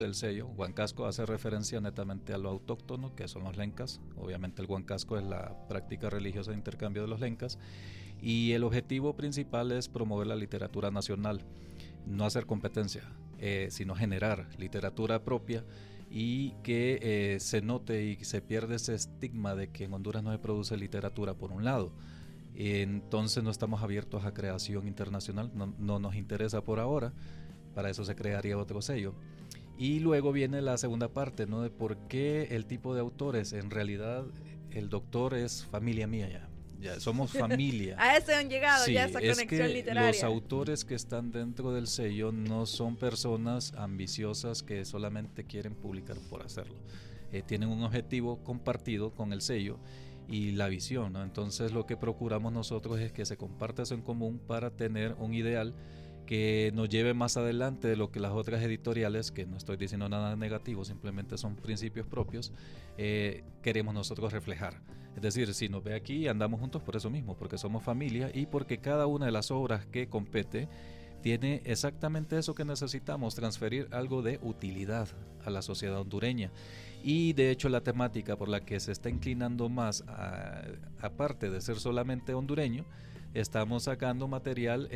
del sello. Huancasco hace referencia netamente a lo autóctono, que son los lencas. Obviamente el huancasco es la práctica religiosa de intercambio de los lencas. Y el objetivo principal es promover la literatura nacional, no hacer competencia, sino generar literatura propia y que se note y se pierde ese estigma de que en Honduras no se produce literatura por un lado. Entonces no estamos abiertos a creación internacional, no nos interesa por ahora, para eso se crearía otro sello. Y luego viene la segunda parte, ¿no? De por qué el tipo de autores. En realidad el doctor es familia mía ya somos familia. A ese han llegado, sí, ya esa conexión literaria. Los autores que están dentro del sello no son personas ambiciosas que solamente quieren publicar por hacerlo. Tienen un objetivo compartido con el sello y la visión, ¿no? Entonces lo que procuramos nosotros es que se comparta eso en común para tener un ideal que nos lleve más adelante de lo que las otras editoriales, que no estoy diciendo nada negativo, simplemente son principios propios, queremos nosotros reflejar. Es decir, si nos ve aquí, andamos juntos por eso mismo, porque somos familia y porque cada una de las obras que compete tiene exactamente eso que necesitamos, transferir algo de utilidad a la sociedad hondureña. Y de hecho la temática por la que se está inclinando más, aparte de ser solamente hondureño, estamos sacando material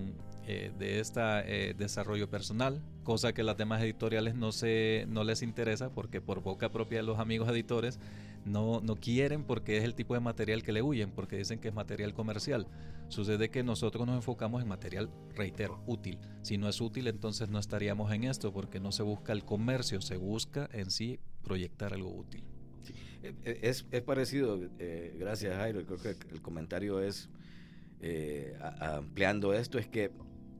de este desarrollo personal, cosa que las demás editoriales no les interesa, porque por boca propia de los amigos editores no quieren, porque es el tipo de material que le huyen, porque dicen que es material comercial. Sucede que nosotros nos enfocamos en material, reitero, útil. Si no es útil, entonces no estaríamos en esto, porque no se busca el comercio, se busca en sí proyectar algo útil. Sí. Es parecido, gracias Jairo, creo que el comentario es ampliando esto, es que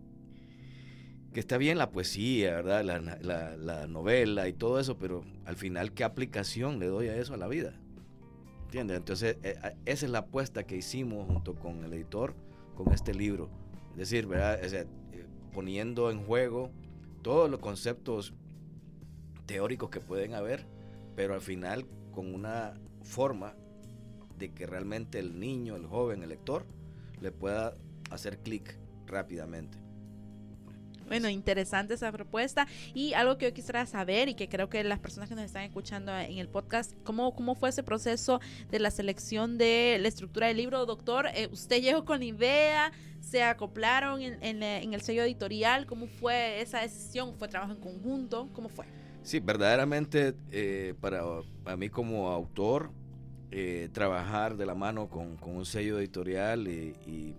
está bien la poesía, ¿verdad? La novela y todo eso, pero al final, ¿qué aplicación le doy a eso a la vida? ¿Entiendes? Entonces, esa es la apuesta que hicimos junto con el editor, con este libro. Es decir, ¿verdad? O sea, poniendo en juego todos los conceptos teóricos que pueden haber, pero al final con una forma de que realmente el niño, el joven, el lector, le pueda hacer clic rápidamente. Bueno, interesante esa propuesta. Y algo que yo quisiera saber, y que creo que las personas que nos están escuchando en el podcast, ¿cómo fue ese proceso de la selección de la estructura del libro, doctor? ¿Usted llegó con la idea? ¿Se acoplaron en el sello editorial? ¿Cómo fue esa decisión? ¿Fue trabajo en conjunto? ¿Cómo fue? Sí, verdaderamente para mí como autor, trabajar de la mano con un sello editorial y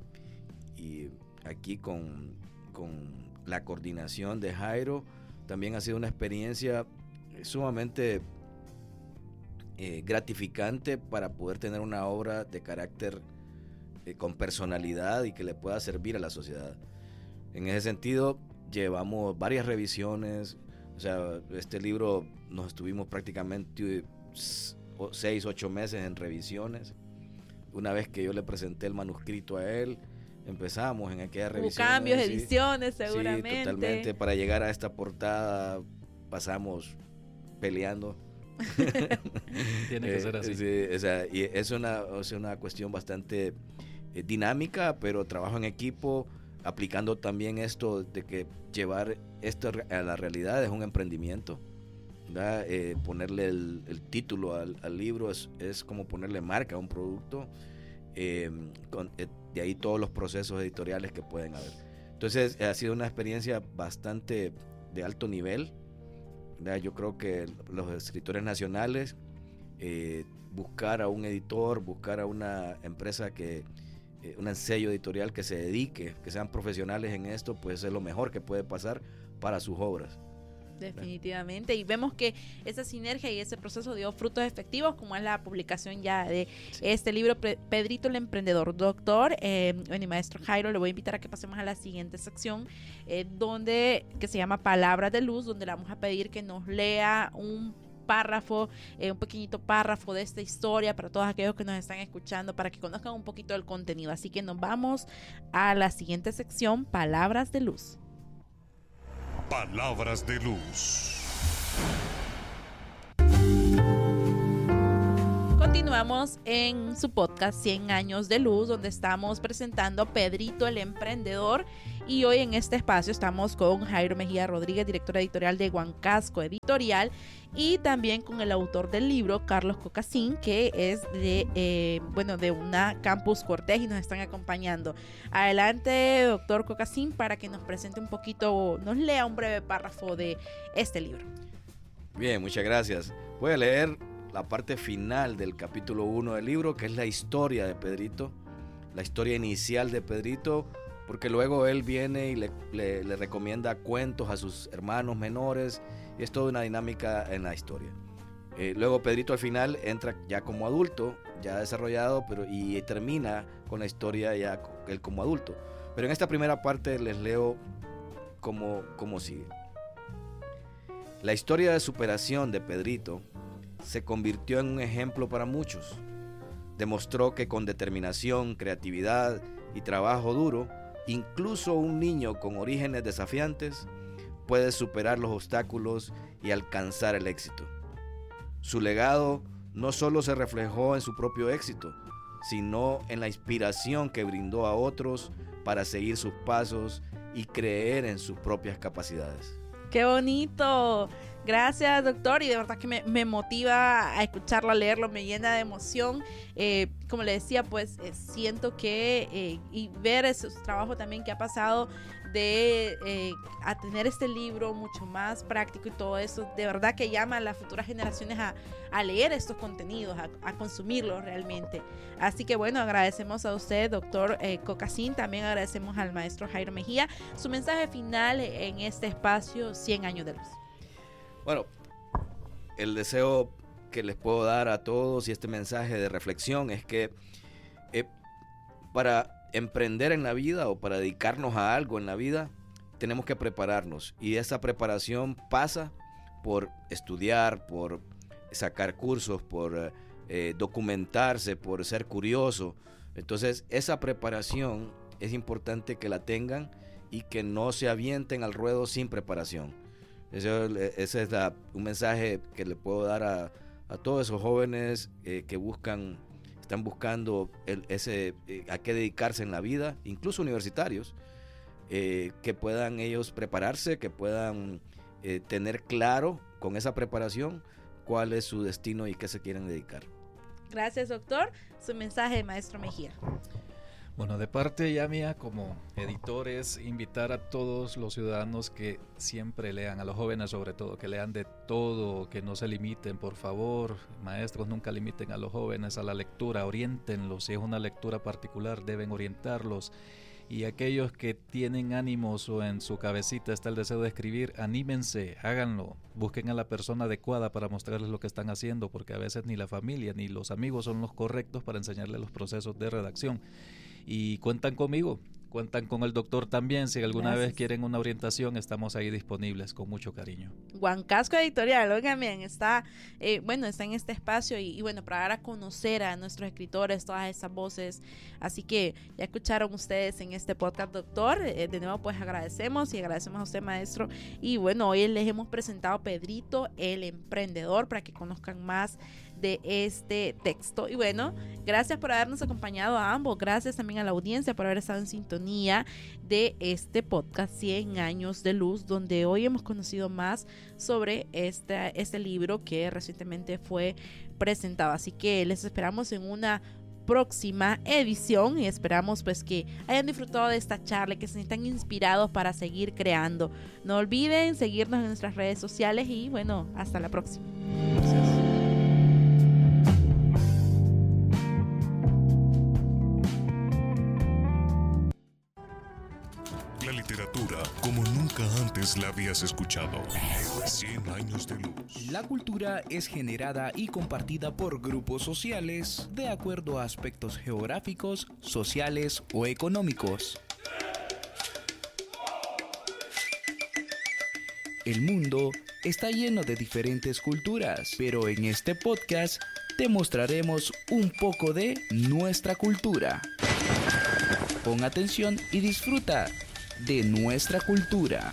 aquí con la coordinación de Jairo también ha sido una experiencia sumamente gratificante para poder tener una obra de carácter con personalidad y que le pueda servir a la sociedad. En ese sentido llevamos varias revisiones, o sea, este libro nos estuvimos prácticamente 6-8 meses en revisiones. Una vez que yo le presenté el manuscrito a él, empezamos en aquella revisión. Hubo cambios, ediciones, seguramente. Sí, totalmente. Para llegar a esta portada pasamos peleando. Tiene que ser así. Sí, o sea, y es una cuestión bastante dinámica, pero trabajo en equipo, aplicando también esto de que llevar esto a la realidad es un emprendimiento. Ponerle el título al libro es como ponerle marca a un producto. De ahí todos los procesos editoriales que pueden haber. Entonces ha sido una experiencia bastante de alto nivel, ¿verdad? Yo creo que los escritores nacionales, buscar a un editor, buscar a una empresa un sello editorial que se dedique, que sean profesionales en esto, pues es lo mejor que puede pasar para sus obras. Definitivamente, y vemos que esa sinergia y ese proceso dio frutos efectivos, como es la publicación ya de este libro, Pedrito el Emprendedor. Doctor, bueno, y maestro Jairo, le voy a invitar a que pasemos a la siguiente sección, que se llama Palabras de Luz, donde le vamos a pedir que nos lea un párrafo, un pequeñito párrafo de esta historia para todos aquellos que nos están escuchando, para que conozcan un poquito del contenido. Así que nos vamos a la siguiente sección, Palabras de Luz. Palabras de Luz. Continuamos en su podcast 100 años de luz, donde estamos presentando Pedrito el Emprendedor, Y hoy en este espacio estamos con Jairo Mejía Rodríguez, director editorial de Huancasco Editorial, y también con el autor del libro, Carlos Cocasín, que es de una Campus Cortés, y nos están acompañando. Adelante, doctor Cocasín, para que nos presente un poquito, nos lea un breve párrafo de este libro. Bien, muchas gracias. Voy a leer la parte final del capítulo 1 del libro, que es la historia de Pedrito, la historia inicial de Pedrito, porque luego él viene y le recomienda cuentos a sus hermanos menores, y es toda una dinámica en la historia. Luego Pedrito al final entra ya como adulto, ya desarrollado, y termina con la historia ya él como adulto. Pero en esta primera parte les leo como sigue. La historia de superación de Pedrito se convirtió en un ejemplo para muchos. Demostró que con determinación, creatividad y trabajo duro, incluso un niño con orígenes desafiantes puede superar los obstáculos y alcanzar el éxito. Su legado no solo se reflejó en su propio éxito, sino en la inspiración que brindó a otros para seguir sus pasos y creer en sus propias capacidades. ¡Qué bonito! Gracias, doctor, y de verdad que me motiva a escucharlo, a leerlo, me llena de emoción. Como le decía, pues siento que y ver ese trabajo también que ha pasado a tener este libro mucho más práctico y todo eso, de verdad que llama a las futuras generaciones a leer estos contenidos, a consumirlos realmente. Así que bueno, agradecemos a usted, doctor Cocasín, también agradecemos al maestro Jairo Mejía. Su mensaje final en este espacio 100 años de luz. Bueno, el deseo que les puedo dar a todos y este mensaje de reflexión es que para emprender en la vida o para dedicarnos a algo en la vida, tenemos que prepararnos, y esa preparación pasa por estudiar, por sacar cursos, por documentarse, por ser curioso. Entonces esa preparación es importante que la tengan y que no se avienten al ruedo sin preparación. Ese es un mensaje que le puedo dar a todos esos jóvenes que están buscando a qué dedicarse en la vida, incluso universitarios, que puedan ellos prepararse, que puedan tener claro con esa preparación cuál es su destino y qué se quieren dedicar. Gracias, doctor. Su mensaje, maestro Mejía. Bueno, de parte ya mía como editor es invitar a todos los ciudadanos que siempre lean, a los jóvenes sobre todo, que lean de todo, que no se limiten, por favor. Maestros, nunca limiten a los jóvenes a la lectura, oriéntenlos. Si es una lectura particular, deben orientarlos. Y aquellos que tienen ánimos o en su cabecita está el deseo de escribir, anímense, háganlo. Busquen a la persona adecuada para mostrarles lo que están haciendo, porque a veces ni la familia ni los amigos son los correctos para enseñarles los procesos de redacción. Y cuentan conmigo, cuentan con el doctor también. Si alguna vez quieren una orientación, estamos ahí disponibles con mucho cariño. Huancasco Editorial, oigan bien, está en este espacio y bueno, para dar a conocer a nuestros escritores, todas esas voces. Así que ya escucharon ustedes en este podcast, doctor. De nuevo, pues agradecemos a usted, maestro. Y bueno, hoy les hemos presentado a Pedrito, el emprendedor, para que conozcan más de este texto. Y bueno, gracias por habernos acompañado a ambos, gracias también a la audiencia por haber estado en sintonía de este podcast 100 años de luz, donde hoy hemos conocido más sobre este libro que recientemente fue presentado. Así que les esperamos en una próxima edición y esperamos pues que hayan disfrutado de esta charla, que se sientan inspirados para seguir creando. No olviden seguirnos en nuestras redes sociales y bueno, hasta la próxima. Gracias. La literatura como nunca antes la habías escuchado. 100 años de luz. La cultura es generada y compartida por grupos sociales de acuerdo a aspectos geográficos, sociales o económicos. El mundo está lleno de diferentes culturas, pero en este podcast te mostraremos un poco de nuestra cultura. Pon atención y disfruta de nuestra cultura.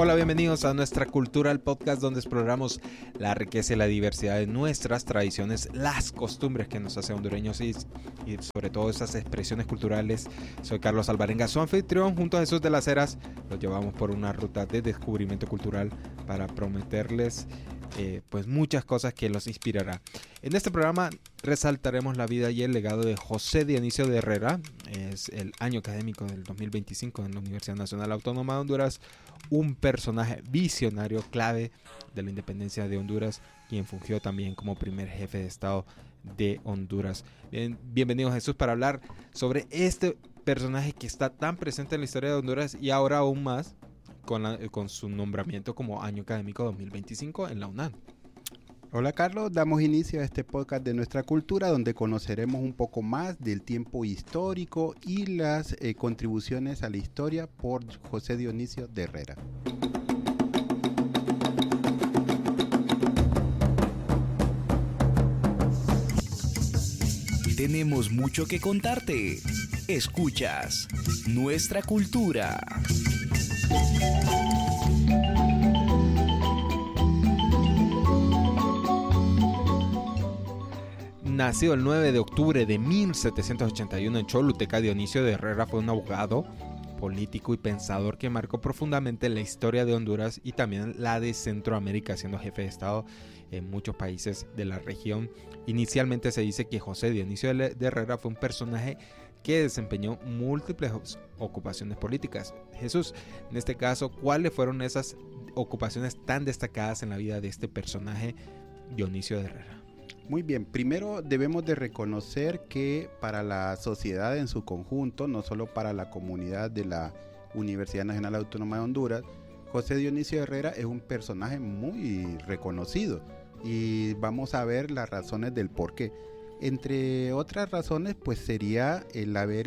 Hola, bienvenidos a Nuestra Cultura, el podcast donde exploramos la riqueza y la diversidad de nuestras tradiciones, las costumbres que nos hacen hondureños y sobre todo esas expresiones culturales. Soy Carlos Alvarenga, su anfitrión. Junto a Jesús de las Heras los llevamos por una ruta de descubrimiento cultural para prometerles pues muchas cosas que los inspirará. En este programa resaltaremos la vida y el legado de José Dionisio de Herrera. Es el año académico del 2025 en la Universidad Nacional Autónoma de Honduras, un personaje visionario clave de la independencia de Honduras, quien fungió también como primer jefe de Estado de Honduras. Bienvenido, Jesús, para hablar sobre este personaje que está tan presente en la historia de Honduras y ahora aún más con su nombramiento como año académico 2025 en la UNAM. Hola Carlos, damos inicio a este podcast de Nuestra Cultura, donde conoceremos un poco más del tiempo histórico y las contribuciones a la historia por José Dionisio de Herrera. Tenemos mucho que contarte. Escuchas Nuestra Cultura. Nacido el 9 de octubre de 1781 en Choluteca, Dionisio de Herrera fue un abogado, político y pensador que marcó profundamente la historia de Honduras y también la de Centroamérica, siendo jefe de Estado en muchos países de la región. Inicialmente se dice que José Dionisio de Herrera fue un personaje que desempeñó múltiples ocupaciones políticas. Jesús, en este caso, ¿cuáles fueron esas ocupaciones tan destacadas en la vida de este personaje, Dionisio de Herrera? Muy bien, primero debemos de reconocer que para la sociedad en su conjunto, no solo para la comunidad de la Universidad Nacional Autónoma de Honduras, José Dionisio Herrera es un personaje muy reconocido y vamos a ver las razones del por qué. Entre otras razones, pues sería el haber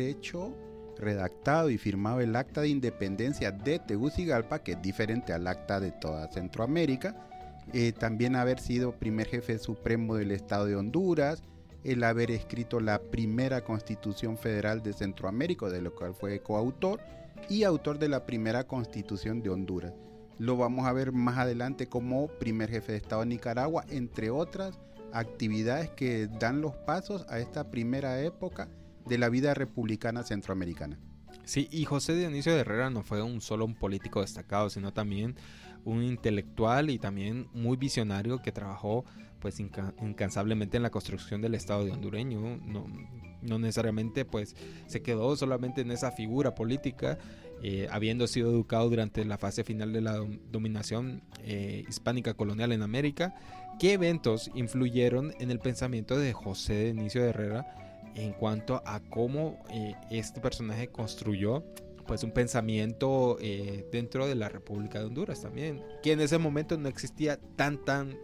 redactado y firmado el Acta de Independencia de Tegucigalpa, que es diferente al acta de toda Centroamérica. También haber sido primer jefe supremo del Estado de Honduras, el haber escrito la primera Constitución Federal de Centroamérica, de lo cual fue coautor, y autor de la primera Constitución de Honduras. Lo vamos a ver más adelante como primer jefe de Estado de Nicaragua, entre otras actividades que dan los pasos a esta primera época de la vida republicana centroamericana. Sí, y José Dionisio de Herrera no fue solo un político destacado, sino también un intelectual y también muy visionario que trabajó pues incansablemente en la construcción del Estado de hondureño. No necesariamente pues se quedó solamente en esa figura política, habiendo sido educado durante la fase final de la dominación hispánica colonial en América. ¿Qué eventos influyeron en el pensamiento de José Dionisio de Herrera en cuanto a cómo este personaje construyó pues un pensamiento dentro de la República de Honduras también, que en ese momento no existía tan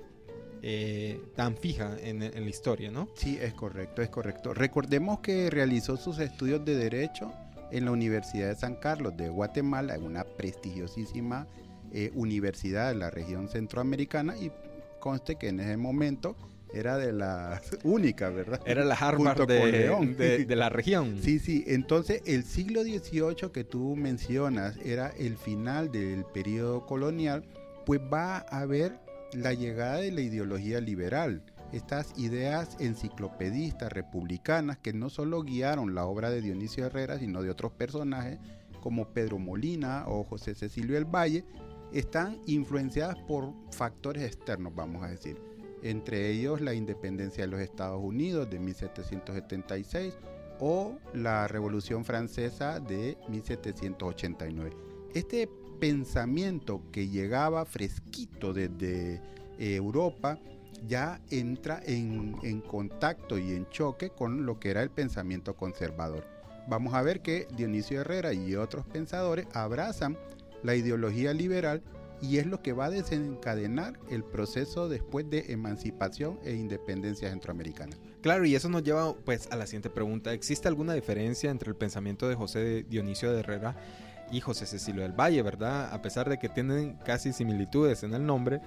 fija en la historia, ¿no? Sí, es correcto. Recordemos que realizó sus estudios de Derecho en la Universidad de San Carlos de Guatemala, en una prestigiosísima universidad de la región centroamericana, y conste que en ese momento era de las únicas, ¿verdad? Era la Harvard de la región. Sí. Entonces, el siglo XVIII que tú mencionas era el final del periodo colonial, pues va a haber la llegada de la ideología liberal. Estas ideas enciclopedistas republicanas que no solo guiaron la obra de Dionisio Herrera, sino de otros personajes como Pedro Molina o José Cecilio del Valle, están influenciadas por factores externos, vamos a decir. Entre ellos la independencia de los Estados Unidos de 1776 o la Revolución Francesa de 1789. Este pensamiento que llegaba fresquito desde Europa ya entra en contacto y en choque con lo que era el pensamiento conservador. Vamos a ver que Dionisio Herrera y otros pensadores abrazan la ideología liberal, y es lo que va a desencadenar el proceso después de emancipación e independencia centroamericana. Claro, y eso nos lleva pues a la siguiente pregunta. ¿Existe alguna diferencia entre el pensamiento de José Dionisio de Herrera y José Cecilio del Valle, verdad? A pesar de que tienen casi similitudes en el nombre,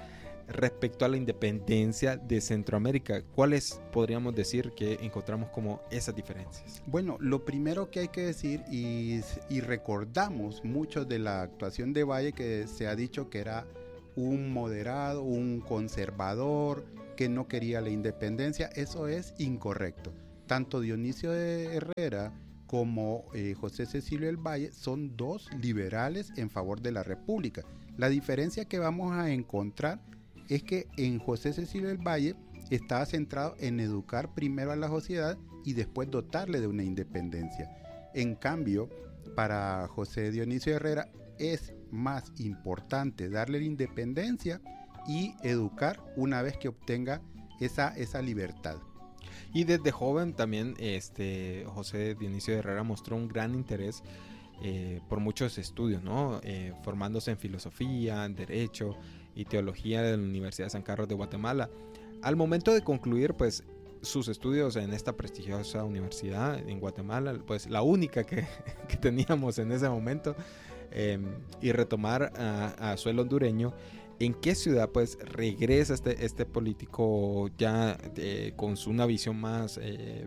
respecto a la independencia de Centroamérica. ¿Cuáles podríamos decir que encontramos como esas diferencias? Bueno, lo primero que hay que decir, y recordamos mucho de la actuación de Valle, que se ha dicho que era un moderado, un conservador, que no quería la independencia. Eso es incorrecto. Tanto Dionisio de Herrera como José Cecilio del Valle son dos liberales en favor de la República. La diferencia que vamos a encontrar es que en José Cecilio del Valle estaba centrado en educar primero a la sociedad y después dotarle de una independencia. En cambio, para José Dionisio Herrera es más importante darle la independencia y educar una vez que obtenga esa libertad. Y desde joven también José Dionisio Herrera mostró un gran interés por muchos estudios, ¿no? Formándose en filosofía, en derecho y teología de la Universidad de San Carlos de Guatemala. Al momento de concluir pues sus estudios en esta prestigiosa universidad en Guatemala, pues la única que teníamos en ese momento, y retomar a suelo hondureño, ¿en qué ciudad pues regresa este político ya con una visión más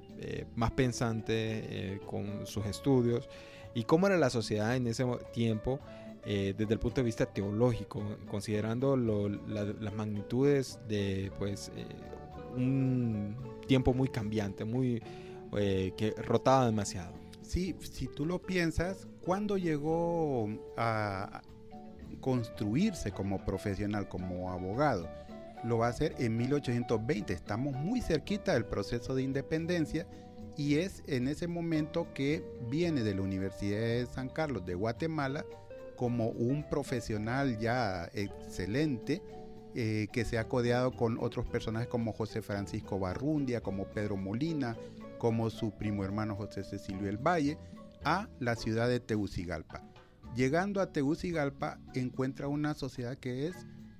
pensante, con sus estudios? ¿Y cómo era la sociedad en ese tiempo desde el punto de vista teológico, considerando las magnitudes de pues un tiempo muy cambiante, que rotaba demasiado? Sí, si tú lo piensas, cuando llegó a construirse como profesional, como abogado, lo va a hacer en 1820. Estamos muy cerquita del proceso de independencia y es en ese momento que viene de la Universidad de San Carlos de Guatemala como un profesional ya excelente, que se ha codeado con otros personajes como José Francisco Barrundia, como Pedro Molina, como su primo hermano José Cecilio del Valle, a la ciudad de Tegucigalpa. Llegando a Tegucigalpa encuentra una sociedad que es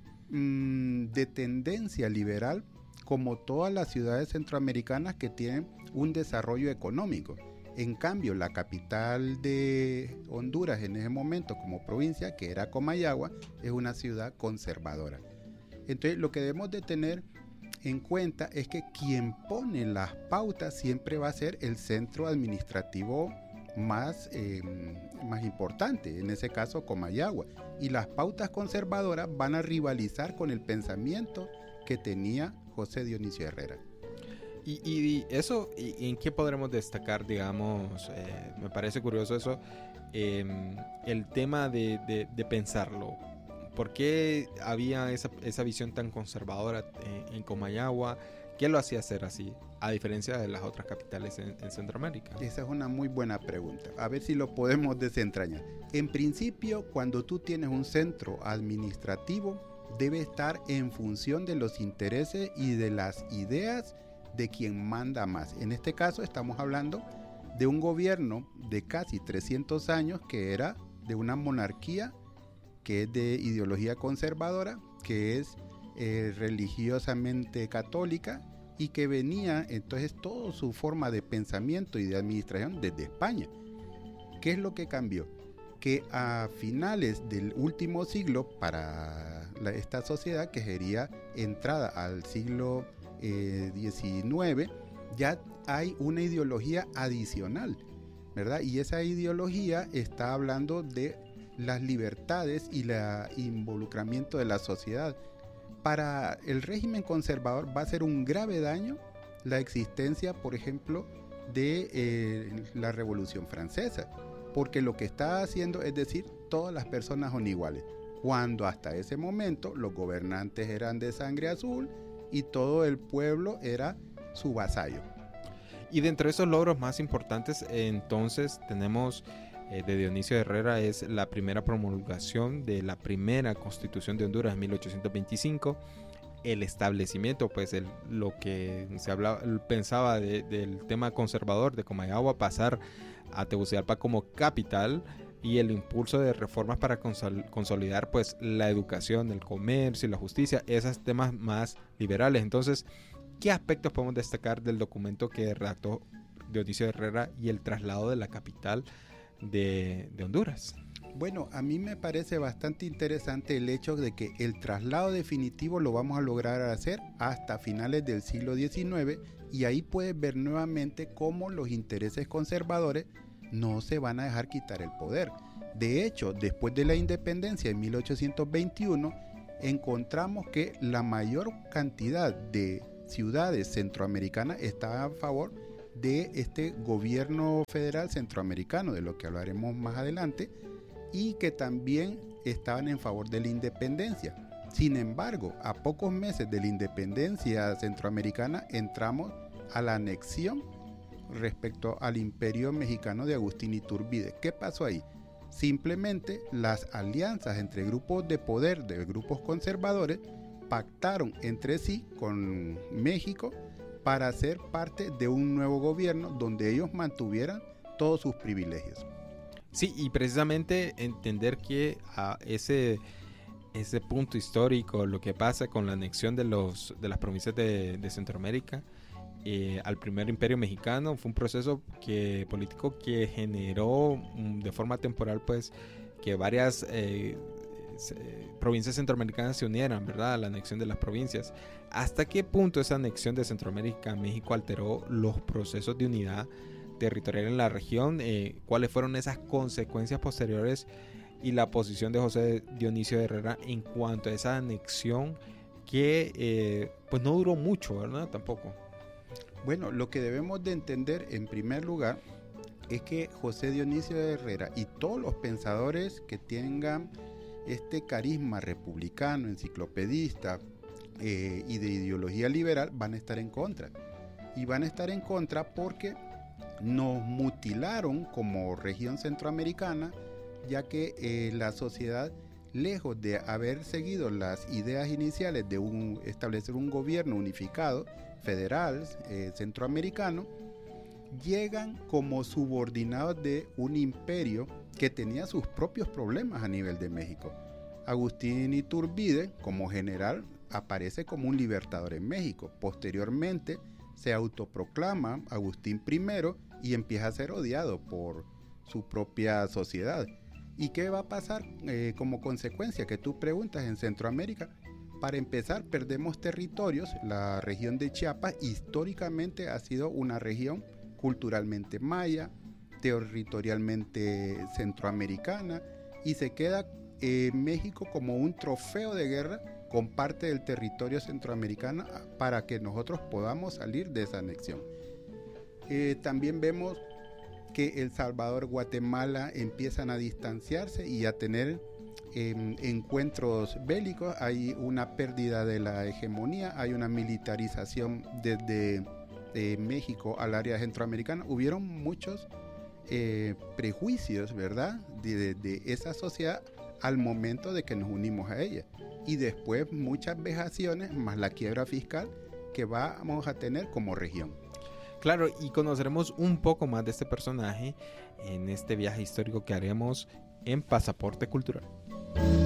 de tendencia liberal, como todas las ciudades centroamericanas que tienen un desarrollo económico. En cambio, la capital de Honduras en ese momento como provincia, que era Comayagua, es una ciudad conservadora. Entonces, lo que debemos de tener en cuenta es que quien pone las pautas siempre va a ser el centro administrativo más importante, en ese caso Comayagua, y las pautas conservadoras van a rivalizar con el pensamiento que tenía José Dionisio Herrera. Y eso, ¿en qué podremos destacar, digamos? Me parece curioso eso, el tema de pensarlo. ¿Por qué había esa visión tan conservadora en Comayagua? ¿Qué lo hacía ser así, a diferencia de las otras capitales en Centroamérica? Esa es una muy buena pregunta. A ver si lo podemos desentrañar. En principio, cuando tú tienes un centro administrativo, debe estar en función de los intereses y de las ideas de quien manda más. En este caso estamos hablando de un gobierno de casi 300 años que era de una monarquía que es de ideología conservadora, que es religiosamente católica y que venía entonces toda su forma de pensamiento y de administración desde España. ¿Qué es lo que cambió? Que a finales del último siglo, para esta sociedad que sería entrada al siglo XIX, ya hay una ideología adicional, ¿verdad? Y esa ideología está hablando de las libertades y el involucramiento de la sociedad. Para el régimen conservador va a ser un grave daño la existencia, por ejemplo, de la Revolución Francesa, porque lo que está haciendo es decir, todas las personas son iguales, cuando hasta ese momento los gobernantes eran de sangre azul y todo el pueblo era su vasallo. Y dentro de esos logros más importantes, entonces tenemos de Dionisio Herrera, es la primera promulgación de la primera Constitución de Honduras en 1825, el establecimiento, pues lo que se hablaba, pensaba del tema conservador de Comayagua, pasar a Tegucigalpa como capital, y el impulso de reformas para consolidar pues la educación, el comercio y la justicia, esos temas más liberales. Entonces, ¿qué aspectos podemos destacar del documento que redactó Dionisio Herrera y el traslado de la capital de Honduras? Bueno, a mí me parece bastante interesante el hecho de que el traslado definitivo lo vamos a lograr hacer hasta finales del siglo XIX, y ahí puedes ver nuevamente cómo los intereses conservadores no se van a dejar quitar el poder. De hecho, después de la independencia en 1821, encontramos que la mayor cantidad de ciudades centroamericanas estaban a favor de este gobierno federal centroamericano, de lo que hablaremos más adelante, y que también estaban en favor de la independencia. Sin embargo, a pocos meses de la independencia centroamericana entramos a la anexión respecto al imperio mexicano de Agustín Iturbide. ¿Qué pasó ahí? Simplemente las alianzas entre grupos de poder de grupos conservadores pactaron entre sí con México para ser parte de un nuevo gobierno donde ellos mantuvieran todos sus privilegios. Sí, y precisamente entender que a ese punto histórico, lo que pasa con la anexión de las provincias de Centroamérica al primer imperio mexicano, fue un proceso político que generó de forma temporal, pues, que varias provincias centroamericanas se unieran, ¿verdad?, a la anexión de las provincias. ¿Hasta qué punto esa anexión de Centroamérica a México alteró los procesos de unidad territorial en la región? ¿Cuáles fueron esas consecuencias posteriores y la posición de José Dionisio de Herrera en cuanto a esa anexión que pues no duró mucho, ¿verdad? Tampoco. Bueno, lo que debemos de entender en primer lugar es que José Dionisio de Herrera y todos los pensadores que tengan este carisma republicano, enciclopedista y de ideología liberal van a estar en contra. Y van a estar en contra porque nos mutilaron como región centroamericana, ya que la sociedad, lejos de haber seguido las ideas iniciales de establecer un gobierno unificado, federal, centroamericano, llegan como subordinados de un imperio que tenía sus propios problemas a nivel de México. Agustín Iturbide, como general, aparece como un libertador en México. Posteriormente se autoproclama Agustín I y empieza a ser odiado por su propia sociedad. ¿Y qué va a pasar como consecuencia? Que tú preguntas en Centroamérica. Para empezar, perdemos territorios. La región de Chiapas históricamente ha sido una región culturalmente maya, territorialmente centroamericana, y se queda México como un trofeo de guerra con parte del territorio centroamericano para que nosotros podamos salir de esa anexión. También vemos que El Salvador, Guatemala empiezan a distanciarse y a tener encuentros bélicos. Hay una pérdida de la hegemonía, hay una militarización desde México al área centroamericana. Hubieron muchos prejuicios, ¿verdad?, de esa sociedad al momento de que nos unimos a ella, y después muchas vejaciones más la quiebra fiscal que vamos a tener como región. Claro, y conoceremos un poco más de este personaje en este viaje histórico que haremos en Pasaporte Cultural.